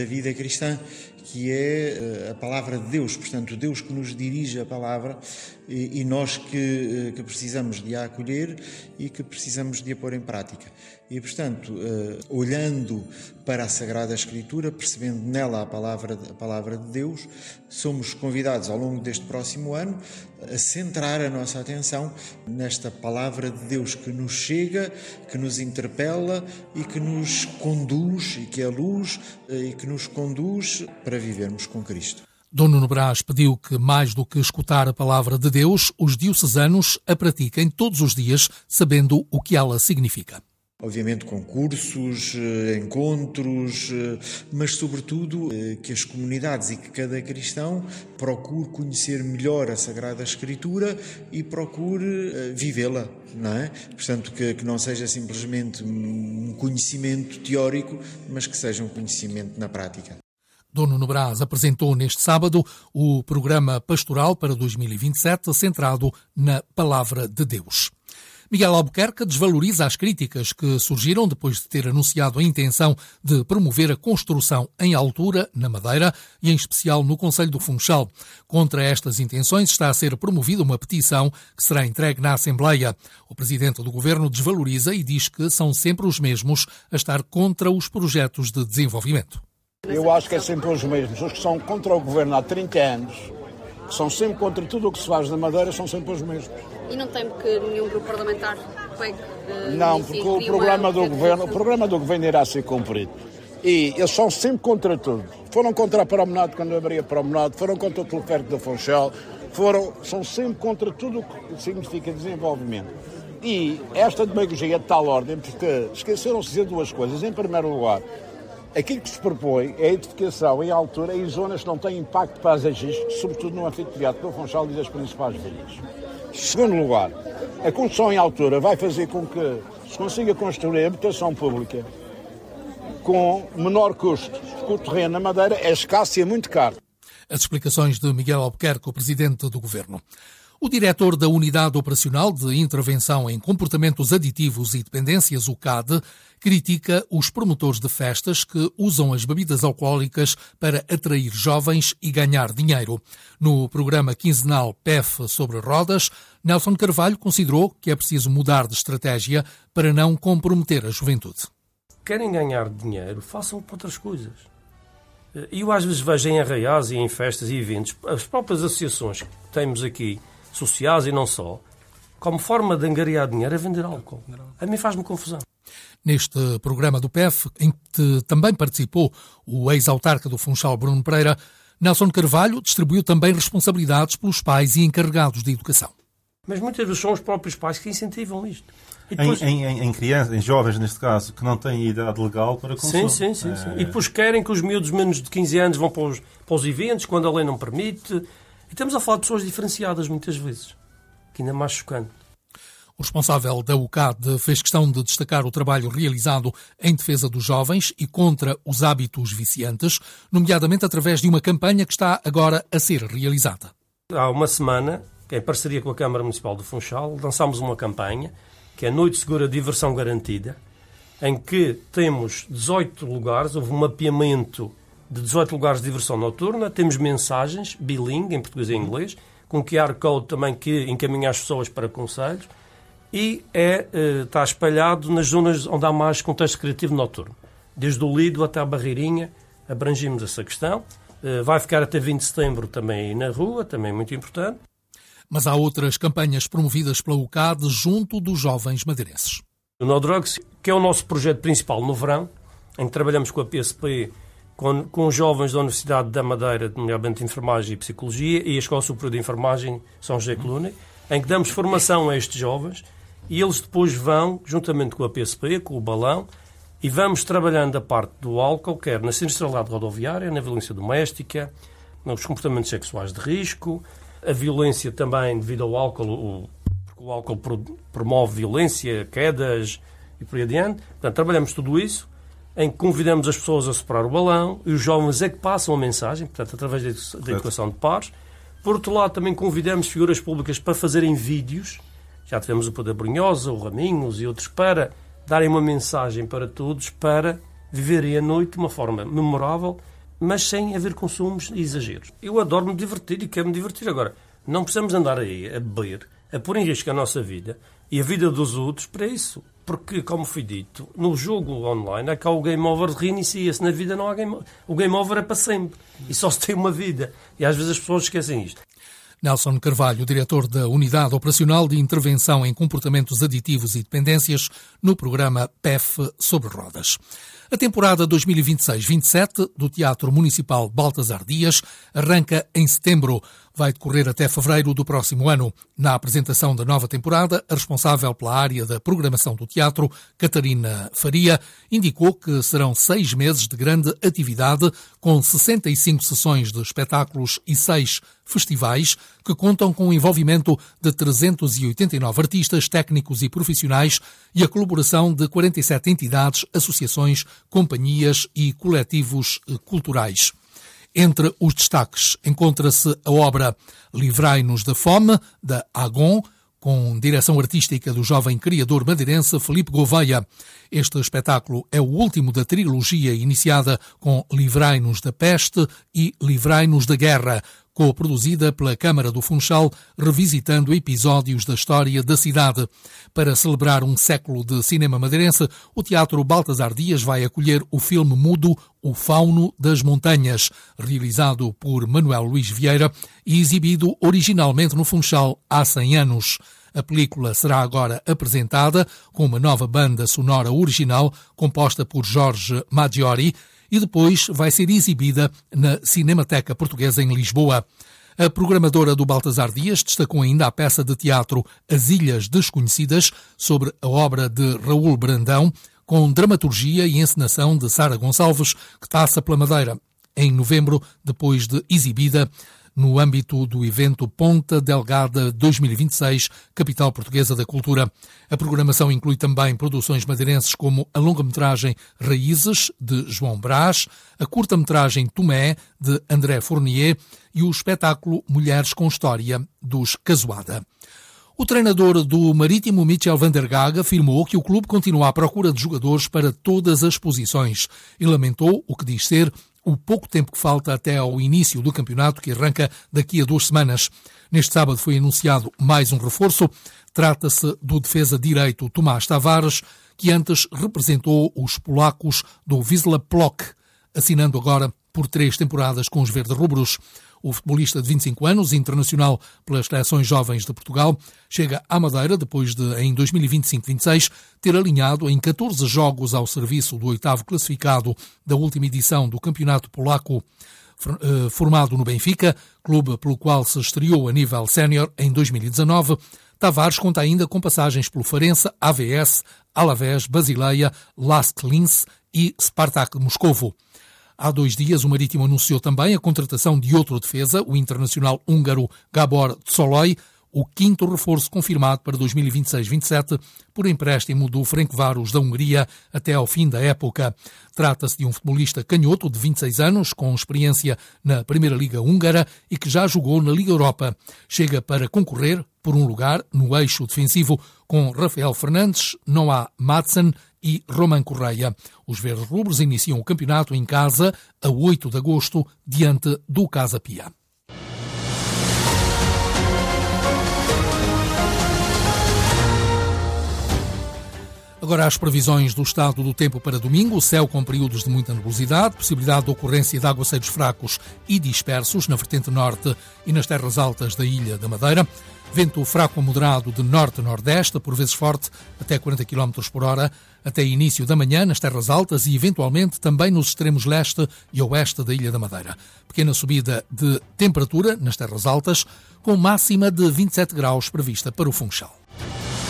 da vida cristã, que é a palavra de Deus, portanto, Deus que nos dirige a palavra e nós que precisamos de a acolher e que precisamos de a pôr em prática. E, portanto, olhando para a Sagrada Escritura, percebendo nela a palavra de Deus, somos convidados ao longo deste próximo ano a centrar a nossa atenção nesta palavra de Deus que nos chega, que nos interpela e que nos conduz, e que é luz, e que nos conduz para vivermos com Cristo. Dom Nuno Brás pediu que, mais do que escutar a palavra de Deus, os diocesanos a pratiquem todos os dias, sabendo o que ela significa. Obviamente com cursos, encontros, mas sobretudo que as comunidades e que cada cristão procure conhecer melhor a Sagrada Escritura e procure vivê-la, não é? Portanto, que não seja simplesmente um conhecimento teórico, mas que seja um conhecimento na prática. Dom Nuno Brás apresentou neste sábado o programa pastoral para 2027, centrado na Palavra de Deus. Miguel Albuquerque desvaloriza as críticas que surgiram depois de ter anunciado a intenção de promover a construção em altura, na Madeira, e em especial no Concelho do Funchal. Contra estas intenções está a ser promovida uma petição que será entregue na Assembleia. O presidente do Governo desvaloriza e diz que são sempre os mesmos a estar contra os projetos de desenvolvimento. Eu acho que é sempre os mesmos. Os que são contra o Governo há 30 anos, que são sempre contra tudo o que se faz na Madeira, são sempre os mesmos. E não tem que nenhum grupo parlamentar pegue... Não, porque o programa do Governo irá ser cumprido. E eles são sempre contra tudo. Foram contra a promenade quando abria a promenade, foram contra o teleférico da Funchal, são sempre contra tudo o que significa desenvolvimento. E esta demagogia é de tal ordem, porque esqueceram-se de dizer duas coisas. Em primeiro lugar, aquilo que se propõe é a edificação em altura em zonas que não têm impacto paisagístico, sobretudo no anfiteatro do Funchal e das principais vilas. Segundo lugar, a construção em altura vai fazer com que se consiga construir habitação pública com menor custo, porque o terreno na Madeira é escasso e é muito caro. As explicações de Miguel Albuquerque, o presidente do Governo. O diretor da Unidade Operacional de Intervenção em Comportamentos Aditivos e Dependências, o CAD, critica os promotores de festas que usam as bebidas alcoólicas para atrair jovens e ganhar dinheiro. No programa quinzenal PEF sobre rodas, Nelson Carvalho considerou que é preciso mudar de estratégia para não comprometer a juventude. Querem ganhar dinheiro, façam outras coisas. E eu às vezes vejo em arraiais e em festas e eventos, as próprias associações que temos aqui, sociais e não só, como forma de angariar dinheiro é vender álcool. A mim faz-me confusão. Neste programa do PEF, em que também participou o ex-autarca do Funchal, Bruno Pereira, Nelson Carvalho distribuiu também responsabilidades pelos pais e encarregados de educação. Mas muitas vezes são os próprios pais que incentivam isto. E depois... em crianças, em jovens neste caso, que não têm idade legal para consumo. Sim. E depois querem que os miúdos menos de 15 anos vão para os eventos, quando a lei não permite. E estamos a falar de pessoas diferenciadas muitas vezes, que ainda é mais chocante. O responsável da UCAD fez questão de destacar o trabalho realizado em defesa dos jovens e contra os hábitos viciantes, nomeadamente através de uma campanha que está agora a ser realizada. Há uma semana, em parceria com a Câmara Municipal do Funchal, lançámos uma campanha que é Noite Segura Diversão Garantida, em que temos 18 lugares, houve um mapeamento de 18 lugares de diversão noturna, temos mensagens bilingue, em português e em inglês, com QR Code também que encaminha as pessoas para conselhos, e está espalhado nas zonas onde há mais contexto recreativo noturno. Desde o Lido até a Barreirinha, abrangimos essa questão. Vai ficar até 20 de setembro também aí na rua, também muito importante. Mas há outras campanhas promovidas pela UCAD junto dos jovens madeirenses. O No Drugs, que é o nosso projeto principal no verão, em que trabalhamos com a PSP, com os jovens da Universidade da Madeira, nomeadamente de Enfermagem e Psicologia, e a Escola Superior de Enfermagem São José Coluna, em que damos formação a estes jovens, e eles depois vão, juntamente com a PSP, com o balão, e vamos trabalhando a parte do álcool, quer na sinistralidade rodoviária, na violência doméstica, nos comportamentos sexuais de risco, a violência também devido ao álcool, porque o álcool promove violência, quedas e por aí adiante. Portanto, trabalhamos tudo isso, em que convidamos as pessoas a soprar o balão, e os jovens é que passam a mensagem, portanto, através da educação de pares. Por outro lado, também convidamos figuras públicas para fazerem vídeos. Já tivemos o Padre Brunhosa, o Raminhos e outros, para darem uma mensagem para todos, para viverem a noite de uma forma memorável mas sem haver consumos e exageros. Eu adoro me divertir e quero me divertir. Agora, não precisamos andar aí a beber, a pôr em risco a nossa vida e a vida dos outros para isso. Porque, como foi dito, no jogo online é que o game over reinicia-se. Na vida não há game over. O game over é para sempre. E só se tem uma vida. E às vezes as pessoas esquecem isto. Nelson Carvalho, diretor da Unidade Operacional de Intervenção em Comportamentos Aditivos e Dependências, no programa PEF sobre Rodas. A temporada 2026-27 do Teatro Municipal Baltasar Dias arranca em setembro. Vai decorrer até fevereiro do próximo ano. Na apresentação da nova temporada, a responsável pela área da programação do teatro, Catarina Faria, indicou que serão 6 meses de grande atividade, com 65 sessões de espetáculos e 6 festivais, que contam com o envolvimento de 389 artistas, técnicos e profissionais e a colaboração de 47 entidades, associações, companhias e coletivos culturais. Entre os destaques encontra-se a obra Livrai-nos da Fome, da Agon, com direção artística do jovem criador madeirense Filipe Gouveia. Este espetáculo é o último da trilogia iniciada com Livrai-nos da Peste e Livrai-nos da Guerra, co-produzida pela Câmara do Funchal, revisitando episódios da história da cidade. Para celebrar um século de cinema madeirense, o Teatro Baltasar Dias vai acolher o filme mudo O Fauno das Montanhas, realizado por Manuel Luís Vieira e exibido originalmente no Funchal há 100 anos. A película será agora apresentada com uma nova banda sonora original composta por Jorge Maggiori, e depois vai ser exibida na Cinemateca Portuguesa em Lisboa. A programadora do Baltasar Dias destacou ainda a peça de teatro As Ilhas Desconhecidas, sobre a obra de Raul Brandão, com dramaturgia e encenação de Sara Gonçalves, que passa pela Madeira em novembro, depois de exibida no âmbito do evento Ponta Delgada 2026, Capital Portuguesa da Cultura. A programação inclui também produções madeirenses como a longa-metragem Raízes, de João Brás, a curta-metragem Tomé, de André Fournier, e o espetáculo Mulheres com História, dos Casoada. O treinador do Marítimo, Michel van der Gaag, afirmou que o clube continua à procura de jogadores para todas as posições e lamentou o que diz ser o pouco tempo que falta até ao início do campeonato, que arranca daqui a 2 semanas. Neste sábado foi anunciado mais um reforço. Trata-se do defesa direito Tomás Tavares, que antes representou os polacos do Wisła Płock, assinando agora por 3 temporadas com os verde-rubros. O futebolista de 25 anos, internacional pelas seleções jovens de Portugal, chega à Madeira depois de, em 2025-26, ter alinhado em 14 jogos ao serviço do 8º classificado da última edição do Campeonato Polaco. Formado no Benfica, clube pelo qual se estreou a nível sénior em 2019, Tavares conta ainda com passagens pelo Farense, AVS, Alavés, Basileia, Lask Linz e Spartak de Moscovo. Há 2 dias, o Marítimo anunciou também a contratação de outro defesa, o internacional húngaro Gábor Szalai, o 5º reforço confirmado para 2026-27 por empréstimo do Ferencváros da Hungria até ao fim da época. Trata-se de um futebolista canhoto de 26 anos, com experiência na Primeira Liga Húngara e que já jogou na Liga Europa. Chega para concorrer por um lugar no eixo defensivo com Rafael Fernandes, Noah Madsen e Roman Correia. Os verdes-rubros iniciam o campeonato em casa a 8 de agosto, diante do Casa Pia. Agora as previsões do estado do tempo para domingo. O céu com períodos de muita nebulosidade, possibilidade de ocorrência de aguaceiros fracos e dispersos na vertente norte e nas terras altas da Ilha da Madeira. Vento fraco a moderado de norte-nordeste, por vezes forte, até 40 km por hora, até início da manhã nas terras altas e, eventualmente, também nos extremos leste e oeste da Ilha da Madeira. Pequena subida de temperatura nas terras altas, com máxima de 27 graus prevista para o Funchal.